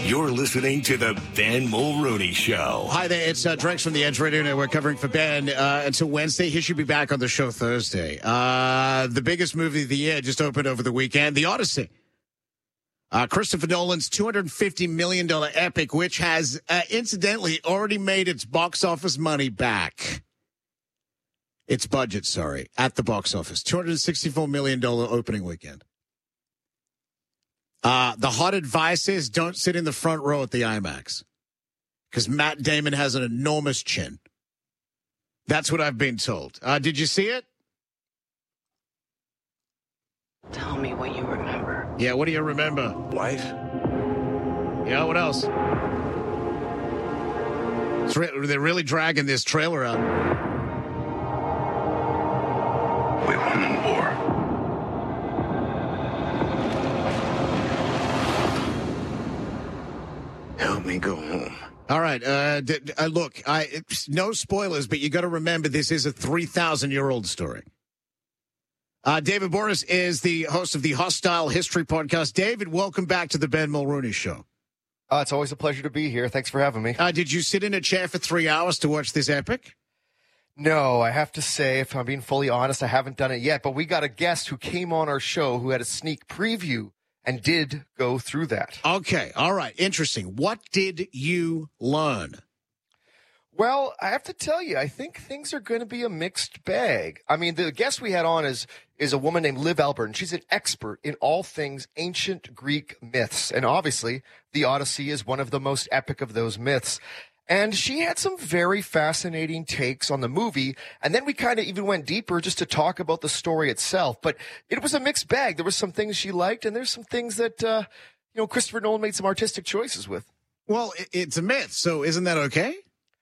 You're listening to the Ben Mulrooney Show. Hi there, it's Drex from the Edge Radio Network covering for Ben until Wednesday. He should be back on the show Thursday. The biggest movie of the year just opened over the weekend, The Odyssey. Christopher Nolan's $250 million epic, which has, incidentally, already made its box office money back. Its budget, at the box office. $264 million opening weekend. The hot advice is don't sit in the front row at the IMAX because Matt Damon has an enormous chin. That's what I've been told. Did you see it? Tell me what you remember. Yeah, what do you remember? Wife? Yeah, what else? They're really dragging this trailer out. We won the war. Help me go home. All right. Look, no spoilers, but you got to remember this is a 3,000-year-old story. David Boris is the host of the Hostile History podcast. David, welcome back to the Ben Mulrooney Show. It's always a pleasure to be here. Thanks for having me. Did you sit in a chair for 3 hours to watch this epic? No, I have to say, if I'm being fully honest, I haven't done it yet. But we got a guest who came on our show who had a sneak preview and did go through that. Okay. All right. Interesting. What did you learn? Well, I have to tell you, I think things are going to be a mixed bag. I mean, the guest we had on is a woman named Liv Elbert, and she's an expert in all things ancient Greek myths. And obviously, the Odyssey is one of the most epic of those myths. And she had some very fascinating takes on the movie. And then we kind of even went deeper just to talk about the story itself. But it was a mixed bag. There were some things she liked, and there's some things that, Christopher Nolan made some artistic choices with. Well, it's a myth, so isn't that okay?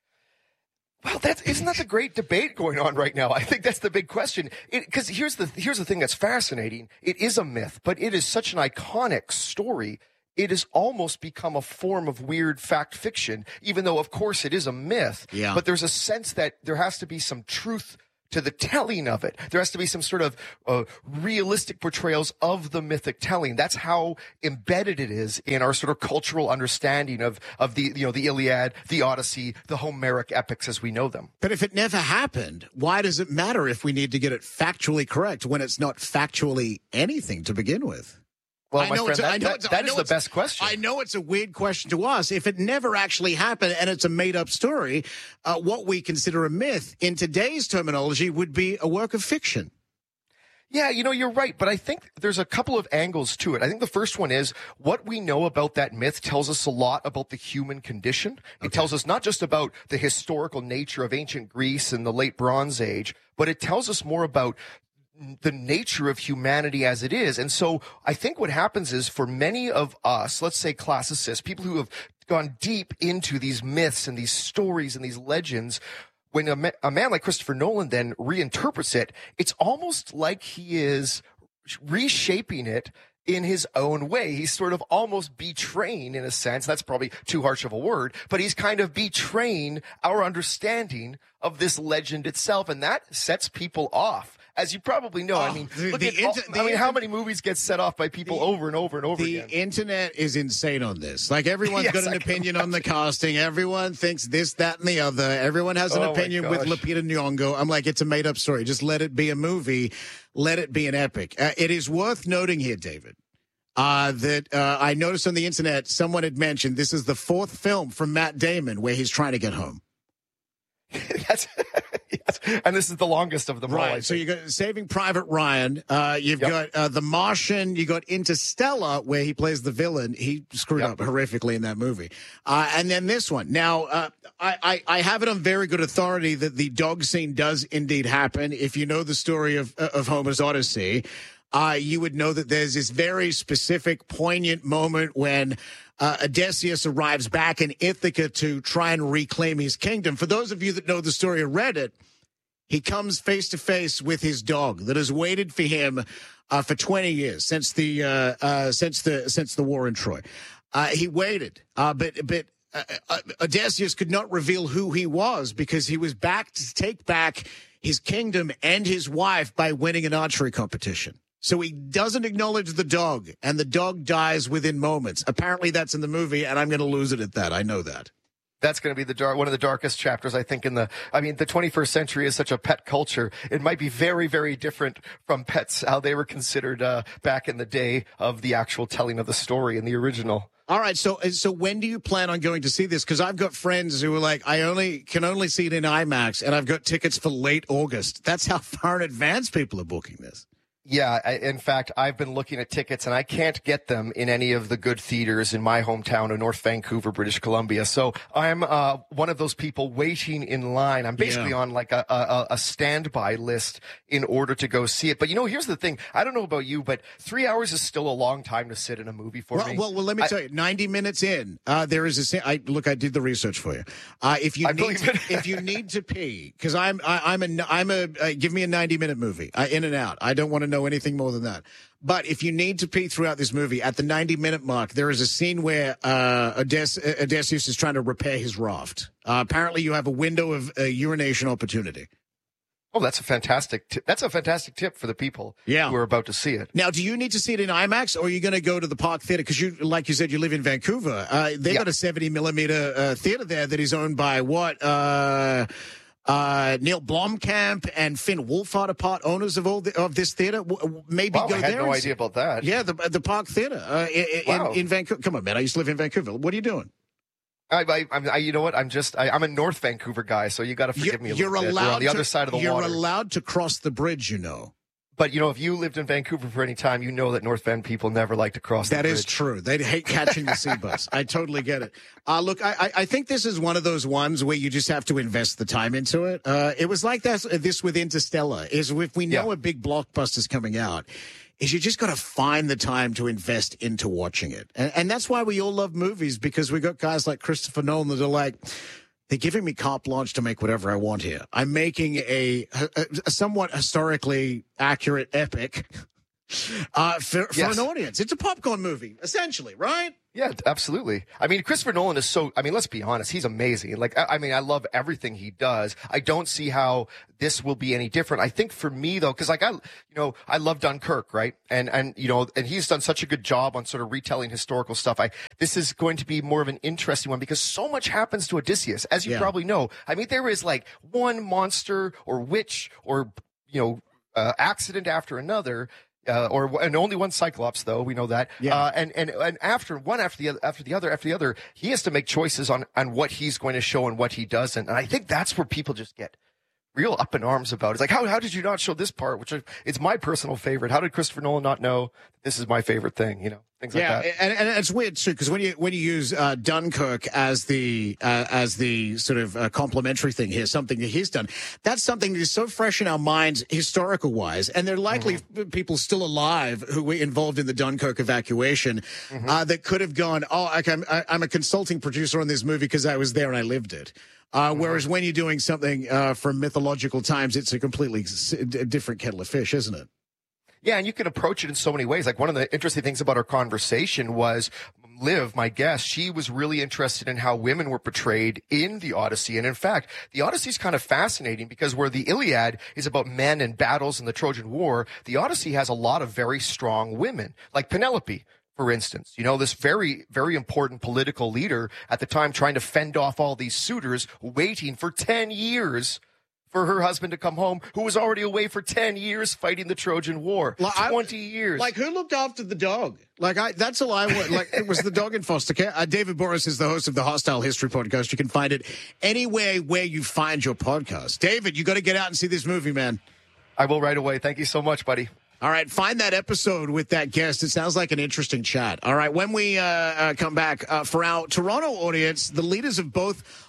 Well, isn't that the great debate going on right now? I think that's the big question. Because here's the thing that's fascinating. It is a myth, but it is such an iconic story. It has almost become a form of weird fact fiction, even though, of course, it is a myth. Yeah. But there's a sense that there has to be some truth to the telling of it. There has to be some sort of realistic portrayals of the mythic telling. That's how embedded it is in our sort of cultural understanding of the Iliad, the Odyssey, the Homeric epics as we know them. But if it never happened, why does it matter if we need to get it factually correct when it's not factually anything to begin with? Well, my friend, that is the best question. I know it's a weird question to ask. If it never actually happened and it's a made-up story, what we consider a myth in today's terminology would be a work of fiction. Yeah, you're right. But I think there's a couple of angles to it. I think the first one is what we know about that myth tells us a lot about the human condition. It tells us not just about the historical nature of ancient Greece and the late Bronze Age, but it tells us more about the nature of humanity as it is. And so I think what happens is for many of us, let's say classicists, people who have gone deep into these myths and these stories and these legends, when a man like Christopher Nolan then reinterprets it, it's almost like he is reshaping it in his own way. He's sort of almost betraying, in a sense, that's probably too harsh of a word, but he's kind of betraying our understanding of this legend itself, and that sets people off. As you probably know, how many movies get set off by people over and over and over again? The internet is insane on this. Like, everyone's got an opinion on the casting. Everyone thinks this, that, and the other. Everyone has an opinion with Lupita Nyong'o. I'm like, it's a made-up story. Just let it be a movie. Let it be an epic. It is worth noting here, David, that I noticed on the internet someone had mentioned this is the fourth film from Matt Damon where he's trying to get home. Yes. And this is the longest of them all. Right. So you got Saving Private Ryan. You've got The Martian. You got Interstellar, where he plays the villain. He screwed up horrifically in that movie. And then this one. Now, I have it on very good authority that the dog scene does indeed happen. If you know the story of Homer's Odyssey, you would know that there's this very specific, poignant moment when Odysseus arrives back in Ithaca to try and reclaim his kingdom. For those of you that know the story or read it, he comes face to face with his dog that has waited for him for 20 years since the war in Troy. He waited, but Odysseus could not reveal who he was because he was back to take back his kingdom and his wife by winning an archery competition. So he doesn't acknowledge the dog, and the dog dies within moments. Apparently that's in the movie, and I'm going to lose it at that. I know that. That's going to be one of the darkest chapters, I think, the 21st century is such a pet culture. It might be very, very different from pets, how they were considered back in the day of the actual telling of the story in the original. All right, so when do you plan on going to see this? Because I've got friends who are like, I can only see it in IMAX, and I've got tickets for late August. That's how far in advance people are booking this. Yeah, in fact, I've been looking at tickets, and I can't get them in any of the good theaters in my hometown of North Vancouver, British Columbia. So I'm one of those people waiting in line. I'm basically on like a standby list in order to go see it. But, here's the thing. I don't know about you, but 3 hours is still a long time to sit in a movie for me. Well, let me tell you, 90 minutes in, there is I did the research for you. If you need to pee, because give me a 90-minute movie, in and out. I don't want to know anything more than that. But if you need to pee throughout this movie, at the 90-minute mark, there is a scene where Odysseus is trying to repair his raft. Apparently, you have a window of urination opportunity. Oh, that's a fantastic tip for the people who are about to see it. Now, do you need to see it in IMAX, or are you going to go to the Park Theatre? Because like you said, you live in Vancouver. They got a 70-millimeter theater there that is owned by Neil Blomkamp and Finn Wolfhard are part owners of this theater. Maybe go there. I had no idea about that. Yeah, the Park Theater in Vancouver. Come on, man! I used to live in Vancouver. What are you doing? You know what? I'm a North Vancouver guy, so you got to forgive me a little bit. We're on the other side of the water. You're allowed to cross the bridge, But, if you lived in Vancouver for any time, you know that North Van people never like to cross the bridge. That is true. They hate catching the sea bus. I totally get it. Look, I think this is one of those ones where you just have to invest the time into it. It was like this with Interstellar, is if we know a big blockbuster's coming out, is you just got to find the time to invest into watching it. And that's why we all love movies, because we got guys like Christopher Nolan that are like, they're giving me carte blanche to make whatever I want here. I'm making a somewhat historically accurate epic for an audience. It's a popcorn movie, essentially, right? Yeah, absolutely. Christopher Nolan is let's be honest, he's amazing. I love everything he does. I don't see how this will be any different. I think for me though, because I love Dunkirk, right? And he's done such a good job on sort of retelling historical stuff. This is going to be more of an interesting one because so much happens to Odysseus, as you probably know. There is like one monster or witch or accident after another. And only one Cyclops, though we know that. Yeah. And after the other, he has to make choices on what he's going to show and what he doesn't. And I think that's where people just get real up in arms about. It's like, how did you not show this part? Which it's my personal favorite. How did Christopher Nolan not know this is my favorite thing? Things like that. And it's weird too, because when you use Dunkirk as the sort of complimentary thing here, something that he's done, that's something that is so fresh in our minds, historical wise, and there are likely people still alive who were involved in the Dunkirk evacuation that could have gone, I'm a consulting producer on this movie because I was there and I lived it. Whereas when you're doing something from mythological times, it's a completely different kettle of fish, isn't it? Yeah, and you can approach it in so many ways. Like one of the interesting things about our conversation was Liv, my guest, she was really interested in how women were portrayed in the Odyssey. And in fact, the Odyssey is kind of fascinating because where the Iliad is about men and battles in the Trojan War, the Odyssey has a lot of very strong women, like Penelope, for instance. This very, very important political leader at the time trying to fend off all these suitors, waiting for 10 years for her husband to come home, who was already away for 10 years fighting the Trojan War. 20 years. Like, who looked after the dog? That's all I want. It was the dog in foster care. David Boris is the host of the Hostile History podcast. You can find it anywhere where you find your podcast. David, you got to get out and see this movie, man. I will right away. Thank you so much, buddy. All right, find that episode with that guest. It sounds like an interesting chat. All right, when we come back, for our Toronto audience, the leaders of both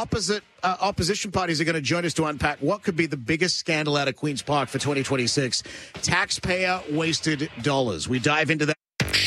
opposition parties are going to join us to unpack what could be the biggest scandal out of Queen's Park for 2026. Taxpayer wasted dollars. We dive into that.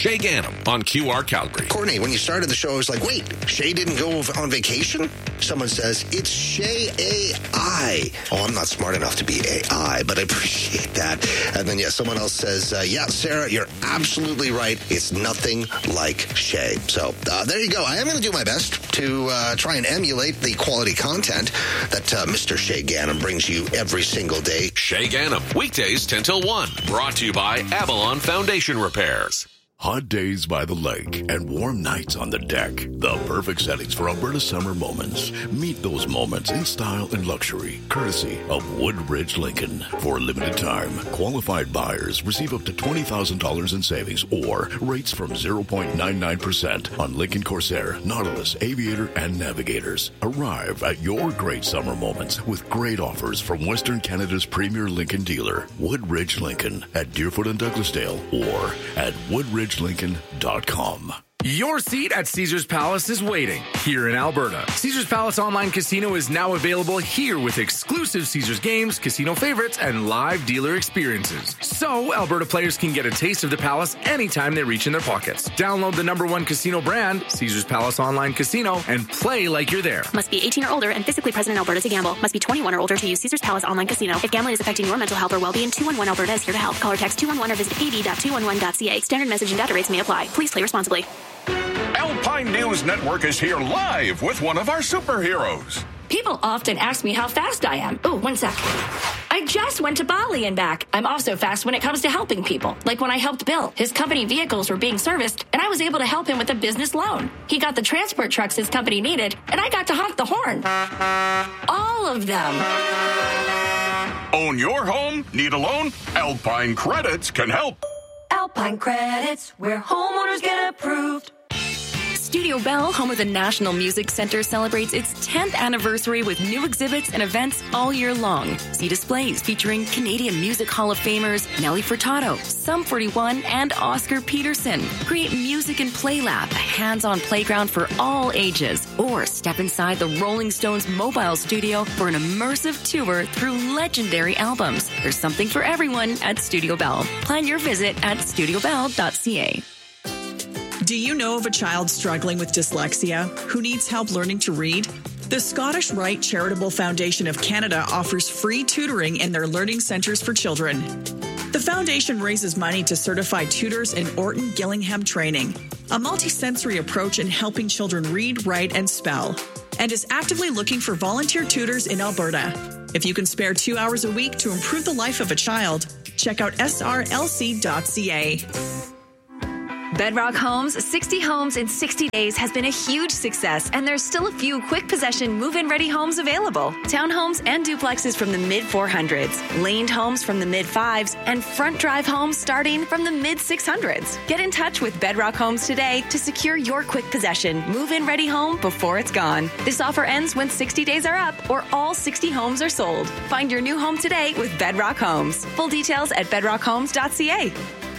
Shay Ganem on QR Calgary. Courtney, when you started the show, I was like, wait, Shay didn't go on vacation? Someone says, it's Shay AI. Oh, I'm not smart enough to be AI, but I appreciate that. And then, someone else says, yeah, Sarah, you're absolutely right. It's nothing like Shay. So there you go. I am going to do my best to try and emulate the quality content that Mr. Shay Ganem brings you every single day. Shay Ganem, weekdays 10 till 1. Brought to you by Avalon Foundation Repairs. Hot days by the lake and warm nights on the deck. The perfect settings for Alberta summer moments. Meet those moments in style and luxury, courtesy of Woodridge Lincoln. For a limited time, qualified buyers receive up to $20,000 in savings or rates from 0.99% on Lincoln Corsair, Nautilus, Aviator, and Navigators. Arrive at your great summer moments with great offers from Western Canada's premier Lincoln dealer, Woodridge Lincoln, at Deerfoot and Douglasdale, or at woodridgelincoln.com. Your seat at Caesars Palace is waiting here in Alberta. Caesars Palace Online Casino is now available here with exclusive Caesars games, casino favorites, and live dealer experiences. So Alberta players can get a taste of the Palace anytime they reach in their pockets. Download the #1 casino brand, Caesars Palace Online Casino, and play like you're there. Must be 18 or older and physically present in Alberta to gamble. Must be 21 or older to use Caesars Palace Online Casino. If gambling is affecting your mental health or well-being, 211 Alberta is here to help. Call or text 211 or visit ad.211.ca. Standard message and data rates may apply. Please play responsibly. Alpine News Network is here live with one of our superheroes. People often ask me how fast I am. Oh, one sec. I just went to Bali and back. I'm also fast when it comes to helping people. Like when I helped Bill. His company vehicles were being serviced, and I was able to help him with a business loan. He got the transport trucks his company needed, and I got to honk the horn. All of them. Own your home? Need a loan? Alpine Credits can help. Alpine Credits, where homeowners get approved. Studio Bell, home of the National Music Center, celebrates its 10th anniversary with new exhibits and events all year long. See displays featuring Canadian Music Hall of Famers Nelly Furtado, Sum 41, and Oscar Peterson. Create Music and Play Lab, a hands-on playground for all ages. Or step inside the Rolling Stones mobile studio for an immersive tour through legendary albums. There's something for everyone at Studio Bell. Plan your visit at studiobell.ca. Do you know of a child struggling with dyslexia who needs help learning to read? The Scottish Rite Charitable Foundation of Canada offers free tutoring in their learning centres for children. The foundation raises money to certify tutors in Orton Gillingham training, a multisensory approach in helping children read, write, and spell, and is actively looking for volunteer tutors in Alberta. If you can spare 2 hours a week to improve the life of a child, check out srlc.ca. Bedrock Homes, 60 homes in 60 days has been a huge success, and there's still a few quick possession move-in ready homes available. Townhomes and duplexes from the mid-400s, laned homes from the mid-5s, and front drive homes starting from the mid-600s. Get in touch with Bedrock Homes today to secure your quick possession move-in ready home before it's gone. This offer ends when 60 days are up or all 60 homes are sold. Find your new home today with Bedrock Homes. Full details at bedrockhomes.ca.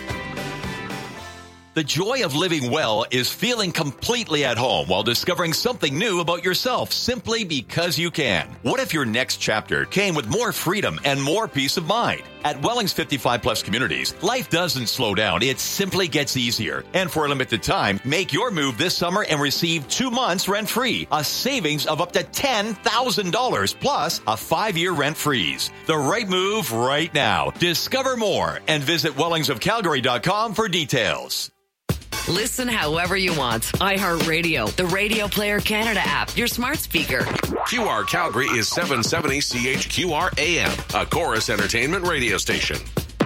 The joy of living well is feeling completely at home while discovering something new about yourself simply because you can. What if your next chapter came with more freedom and more peace of mind? At Welling's 55-plus communities, life doesn't slow down. It simply gets easier. And for a limited time, make your move this summer and receive 2 months rent-free, a savings of up to $10,000, plus a 5-year rent freeze. The right move right now. Discover more and visit wellingsofcalgary.com for details. Listen however you want. iHeartRadio, the Radio Player Canada app, your smart speaker. QR Calgary is 770 CHQR AM, a Chorus Entertainment radio station.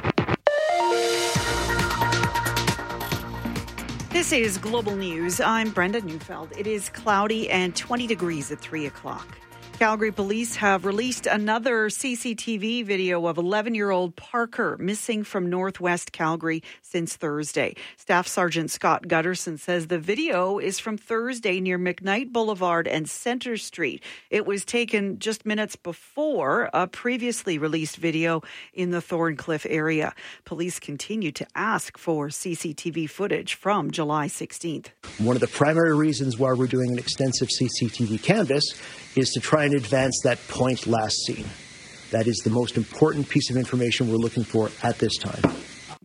This is Global News. I'm Brenda Neufeld. It is cloudy and 20 degrees at 3 o'clock. Calgary police have released another CCTV video of 11-year-old Parker missing from northwest Calgary since Thursday. Staff Sergeant Scott Gutterson says the video is from Thursday near McKnight Boulevard and Centre Street. It was taken just minutes before a previously released video in the Thorncliffe area. Police continue to ask for CCTV footage from July 16th. One of the primary reasons why we're doing an extensive CCTV canvass is to try and advance that point last seen. That is the most important piece of information we're looking for at this time.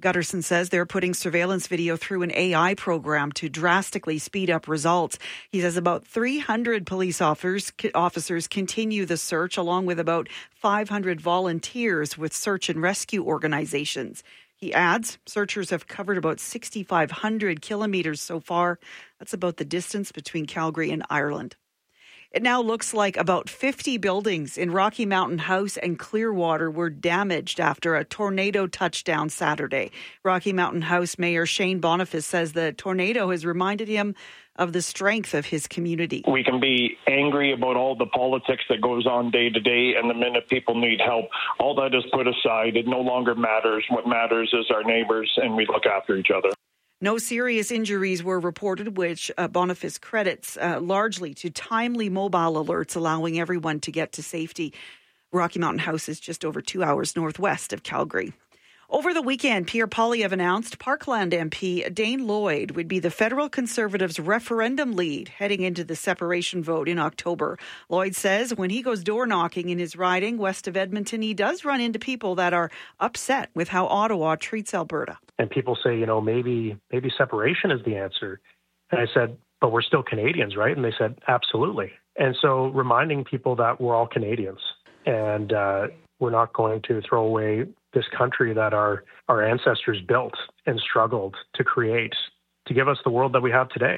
Gutterson says they're putting surveillance video through an AI program to drastically speed up results. He says about 300 police officers continue the search, along with about 500 volunteers with search and rescue organizations. He adds, searchers have covered about 6,500 kilometers so far. That's about the distance between Calgary and Ireland. It now looks like about 50 buildings in Rocky Mountain House and Clearwater were damaged after a tornado touchdown Saturday. Rocky Mountain House Mayor Shane Boniface says the tornado has reminded him of the strength of his community. We can be angry about all the politics that goes on day to day, and the minute people need help, all that is put aside. It no longer matters. What matters is our neighbors, and we look after each other. No serious injuries were reported, which Boniface credits largely to timely mobile alerts, allowing everyone to get to safety. Rocky Mountain House is just over 2 hours northwest of Calgary. Over the weekend, Pierre Poilievre announced Parkland MP Dane Lloyd would be the federal Conservatives' referendum lead heading into the separation vote in October. Lloyd says when he goes door knocking in his riding west of Edmonton, he does run into people that are upset with how Ottawa treats Alberta. And people say, maybe separation is the answer. And I said, but we're still Canadians, right? And they said, absolutely. And so reminding people that we're all Canadians and we're not going to throw away this country that our ancestors built and struggled to create to give us the world that we have today.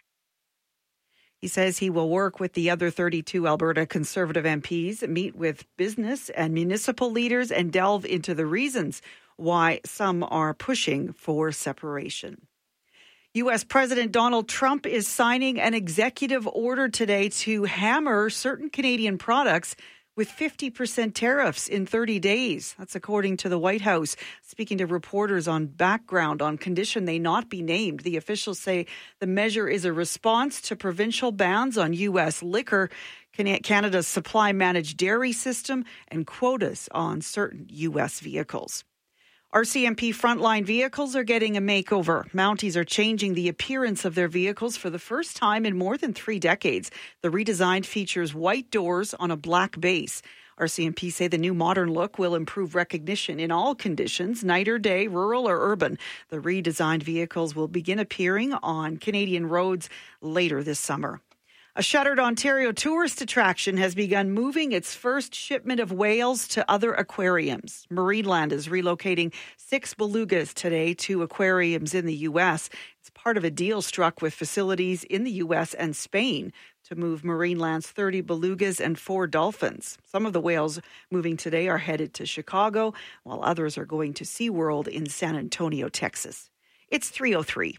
He says he will work with the other 32 Alberta Conservative MPs, meet with business and municipal leaders, and delve into the reasons why some are pushing for separation. U.S. President Donald Trump is signing an executive order today to hammer certain Canadian products with 50% tariffs in 30 days. That's according to the White House. Speaking to reporters on background on condition they not be named, the officials say the measure is a response to provincial bans on U.S. liquor, Canada's supply-managed dairy system, and quotas on certain U.S. vehicles. RCMP frontline vehicles are getting a makeover. Mounties are changing the appearance of their vehicles for the first time in more than 3 decades. The redesigned features white doors on a black base. RCMP say the new modern look will improve recognition in all conditions, night or day, rural or urban. The redesigned vehicles will begin appearing on Canadian roads later this summer. A shuttered Ontario tourist attraction has begun moving its first shipment of whales to other aquariums. Marineland is relocating 6 belugas today to aquariums in the U.S. It's part of a deal struck with facilities in the U.S. and Spain to move Marineland's 30 belugas and 4 dolphins. Some of the whales moving today are headed to Chicago, while others are going to SeaWorld in San Antonio, Texas. It's 3:03.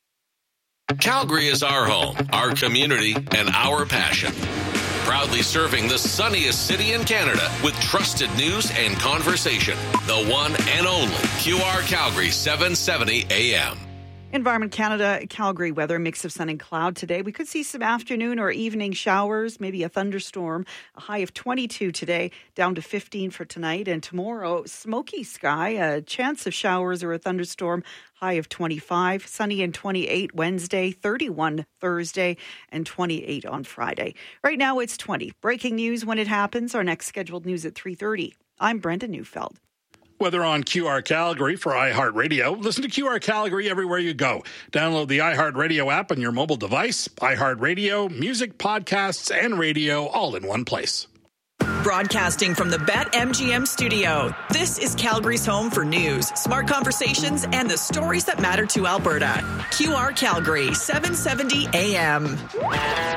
Calgary is our home, our community, and our passion. Proudly serving the sunniest city in Canada with trusted news and conversation. The one and only QR Calgary 770 AM. Environment Canada, Calgary weather, mix of sun and cloud today. We could see some afternoon or evening showers, maybe a thunderstorm. A high of 22 today, down to 15 for tonight. And tomorrow, smoky sky, a chance of showers or a thunderstorm, high of 25. Sunny and 28 Wednesday, 31 Thursday, and 28 on Friday. Right now, it's 20. Breaking news when it happens. Our next scheduled news at 3:30. I'm Brenda Neufeld. Weather on QR Calgary for iHeartRadio. Listen to QR Calgary everywhere you go. Download the iHeartRadio app on your mobile device. iHeartRadio, music, podcasts, and radio all in one place. Broadcasting from the BetMGM studio, this is Calgary's home for news, smart conversations, and the stories that matter to Alberta. QR Calgary, 770 AM.